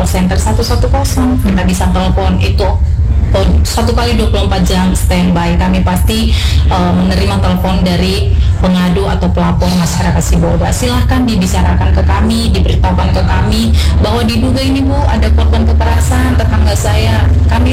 call center 110. Kita bisa telepon itu 1 kali 24 jam standby. Kami pasti menerima telepon dari pengadu atau pelapor masyarakat Sibolga. Silahkan dibicarakan ke kami, diberitahukan ke kami bahwa diduga ini Bu ada korban kekerasan tetangga saya. Kami